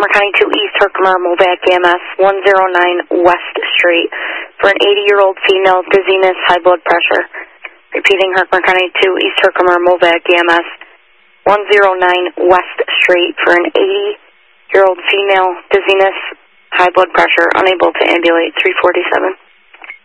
Marconi 2 East, Herkimer, Movac, EMS, 109 West Street, for an 80-year-old female, dizziness, high blood pressure. Repeating, Herkimer County 2 East, Herkimer, Movac, EMS, 109 West Street, for an 80-year-old female, dizziness, high blood pressure, unable to ambulate, 347.